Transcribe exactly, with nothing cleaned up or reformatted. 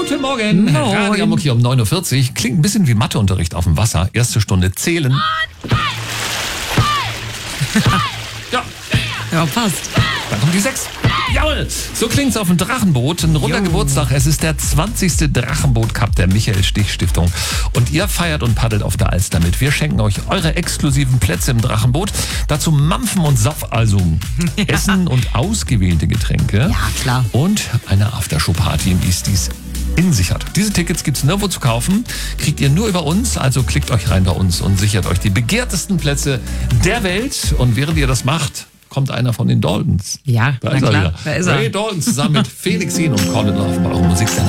Guten Morgen. Moin. Radio Amok hier um neun Uhr vierzig. Klingt ein bisschen wie Matheunterricht auf dem Wasser. Erste Stunde zählen. Ja, Ja, passt. dann kommt die sechs. Jawohl, so klingt's auf dem Drachenboot. Ein runder Jo. Geburtstag. Es ist der zwanzigste Drachenboot-Cup der Michael-Stich-Stiftung. Und ihr feiert und paddelt auf der Alster mit. Wir schenken euch eure exklusiven Plätze im Drachenboot. Dazu Mampfen und Saft, also Ja. Essen und ausgewählte Getränke. Ja, klar. Und eine Aftershow-Party im Easties in Sichert. Diese Tickets gibt's nirgendwo zu kaufen. Kriegt ihr nur über uns. Also klickt euch rein bei uns und sichert euch die begehrtesten Plätze der Welt. Und während ihr das macht, kommt einer von den Daltons. Ja, Da na ist er klar, wieder. da ist er. Ray Dalton zusammen mit Felix Jen und Call It Love bei eurem Musiksender.